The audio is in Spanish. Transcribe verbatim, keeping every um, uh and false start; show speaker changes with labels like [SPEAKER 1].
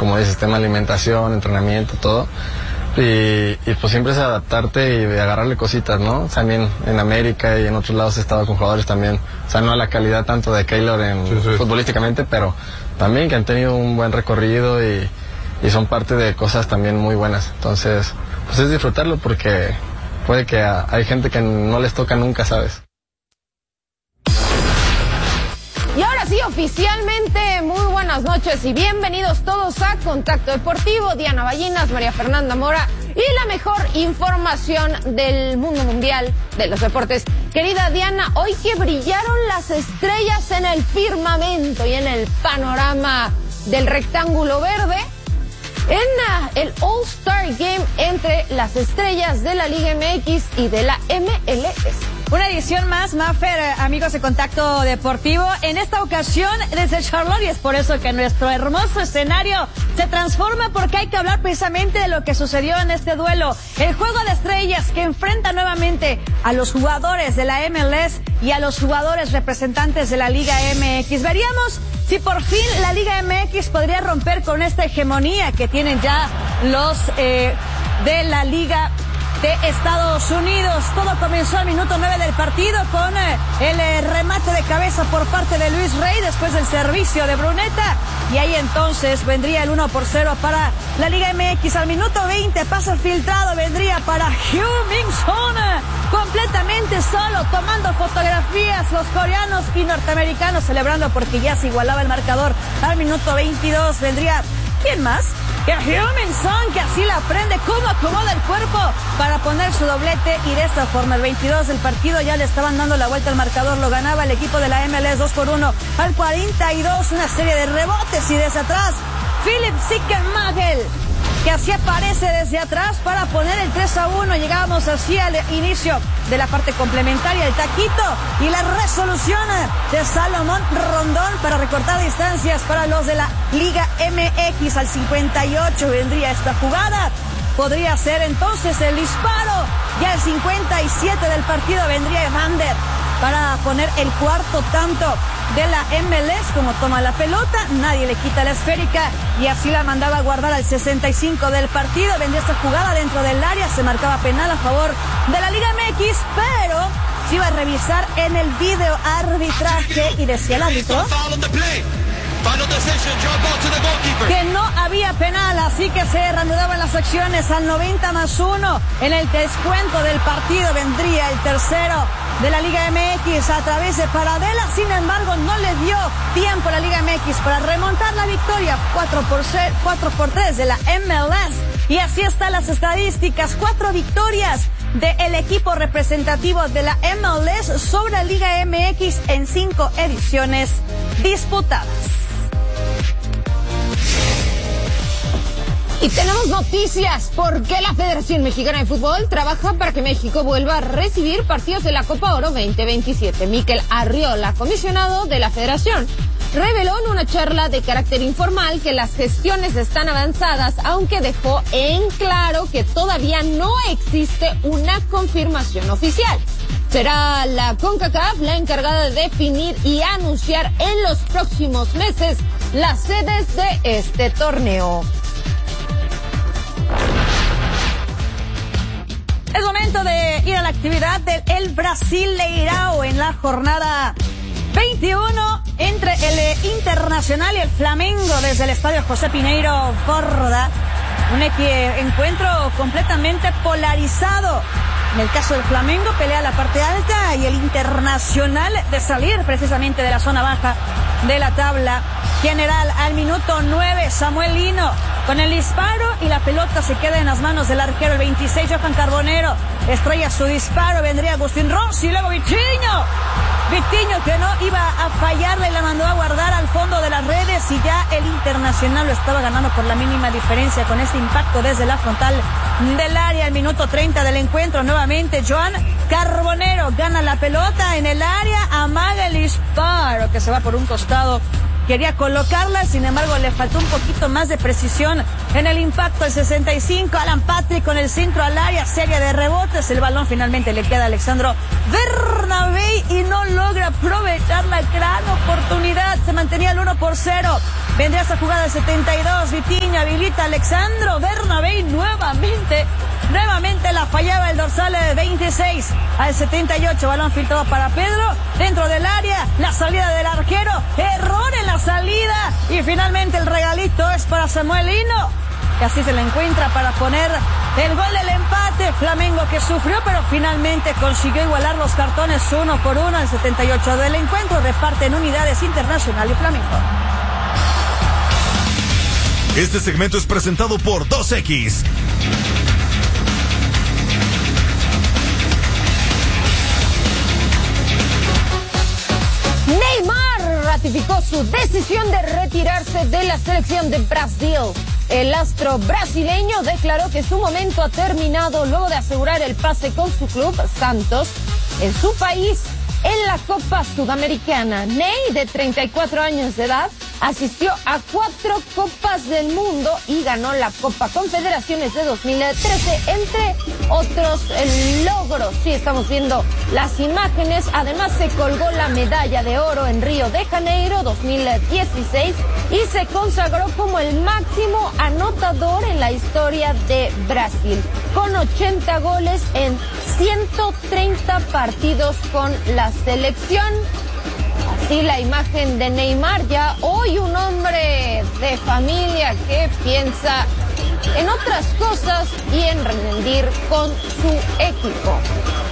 [SPEAKER 1] como dices, tema alimentación, entrenamiento, todo. Y, y pues siempre es adaptarte y agarrarle cositas, ¿no? También en América y en otros lados he estado con jugadores también, o sea, no a la calidad tanto de Keylor en sí, sí. futbolísticamente, pero también que han tenido un buen recorrido y, y son parte de cosas también muy buenas. Entonces, pues es disfrutarlo porque puede que a, hay gente que no les toca nunca, ¿sabes?
[SPEAKER 2] Y ahora sí, oficialmente, muy buenas noches y bienvenidos todos a Contacto Deportivo. Diana Ballinas, María Fernanda Mora y la mejor información del mundo mundial de los deportes. Querida Diana, hoy que brillaron las estrellas en el firmamento y en el panorama del rectángulo verde, en el All-Star Game entre las estrellas de la Liga M X y de la M L S.
[SPEAKER 3] Una edición más, Maffer, amigos de Contacto Deportivo. En esta ocasión desde Charlotte, y es por eso que nuestro hermoso escenario se transforma, porque hay que hablar precisamente de lo que sucedió en este duelo. El juego de estrellas que enfrenta nuevamente a los jugadores de la M L S y a los jugadores representantes de la Liga M X. Veríamos si por fin la Liga M X podría romper con esta hegemonía que tienen ya los eh, de la Liga de Estados Unidos. Todo comenzó al minuto nueve del partido con eh, el eh, remate de cabeza por parte de Luis Rey después del servicio de Bruneta, y ahí entonces vendría el uno por cero para la Liga M X. Al minuto veinte, pase filtrado, vendría para Hugh Min-son, completamente solo, tomando fotografías, los coreanos y norteamericanos celebrando porque ya se igualaba el marcador. Al minuto veintidós vendría, ¿quién más? Que Hugh Min-son, que así la prende, cómo acomoda el cuerpo para poner su doblete, y de esta forma el veintidós del partido ya le estaban dando la vuelta al marcador, lo ganaba el equipo de la M L S dos por uno. Al cuarenta y dos, una serie de rebotes y desde atrás Philip Zickenmagel, que así aparece desde atrás para poner el tres a uno. Llegábamos así al inicio de la parte complementaria, el taquito y la resolución de Salomón Rondón para recortar distancias para los de la Liga M X. Al cincuenta y ocho vendría esta jugada, podría ser entonces el disparo, y al cincuenta y siete del partido vendría Evander para poner el cuarto tanto de la M L S. Como toma la pelota, nadie le quita la esférica y así la mandaba a guardar. Al sesenta y cinco del partido vendría esta jugada dentro del área, se marcaba penal a favor de la Liga M X, pero se iba a revisar en el video arbitraje y decía el árbitro que no había penal, así que se reanudaban las acciones. Al noventa más uno, en el descuento del partido vendría el tercero de la Liga M X a través de Paradela. Sin embargo, no le dio tiempo a la Liga M X para remontar la victoria cuatro por tres de la M L S. Y así están las estadísticas: cuatro victorias del equipo representativo de la M L S sobre la Liga M X en cinco ediciones disputadas.
[SPEAKER 2] Y tenemos noticias, porque la Federación Mexicana de Fútbol trabaja para que México vuelva a recibir partidos de la Copa Oro veinte veintisiete. Mikel Arriola, comisionado de la Federación, reveló en una charla de carácter informal que las gestiones están avanzadas, aunque dejó en claro que todavía no existe una confirmación oficial. Será la CONCACAF la encargada de definir y anunciar en los próximos meses las sedes de este torneo.
[SPEAKER 3] Es momento de ir a la actividad del El Brasileirao en la jornada veintiuno entre el Internacional y el Flamengo desde el estadio José Pineiro Borda. Un encuentro completamente polarizado. En el caso del Flamengo pelea la parte alta y el Internacional de salir precisamente de la zona baja de la tabla general. Al minuto nueve, Samuel Lino con el disparo y la pelota se queda en las manos del arquero, el veintiséis, Johan Carbonero. Estrella su disparo, vendría Agustín Rossi, luego Vitinho. Vitinho, que no iba a fallarle, la mandó a guardar al fondo de las redes y ya el Internacional lo estaba ganando por la mínima diferencia con este impacto desde la frontal del área. Al minuto treinta del encuentro, nuevamente Johan Carbonero gana la pelota en el área, amaga el disparo que se va por un costado. Quería colocarla, sin embargo le faltó un poquito más de precisión en el impacto. El sesenta y cinco, Alan Patrick con el centro al área, serie de rebotes, el balón finalmente le queda a Alexandro Bernabé y no logra aprovechar la gran oportunidad. Se mantenía el uno por cero Vendría esa jugada del setenta y dos, Vitinho habilita a Alexandro Bernabé nuevamente, nuevamente la fallaba el dorsal veintiséis al setenta y ocho, balón filtrado para Pedro, dentro del área, la salida del arquero, error en la salida y finalmente el regalito es para Samuel Lino, que así se le encuentra para poner el gol del empate. Flamengo que sufrió, pero finalmente consiguió igualar los cartones uno por uno al setenta y ocho del encuentro. Reparten unidades Internacional y Flamengo.
[SPEAKER 4] Este segmento es presentado por dos equis.
[SPEAKER 2] Neymar ratificó su decisión de retirarse de la selección de Brasil. El astro brasileño declaró que su momento ha terminado luego de asegurar el pase con su club, Santos, en su país en la Copa Sudamericana. Ney, de treinta y cuatro años de edad, asistió a cuatro Copas del Mundo y ganó la Copa Confederaciones de dos mil trece, entre otros logros. Sí, estamos viendo las imágenes. Además, se colgó la medalla de oro en Río de Janeiro dos mil dieciséis y se consagró como el máximo anotador en la historia de Brasil, con ochenta goles en ciento treinta partidos con la selección. Así la imagen de Neymar, ya hoy un hombre de familia que piensa en otras cosas y en rendir con su equipo.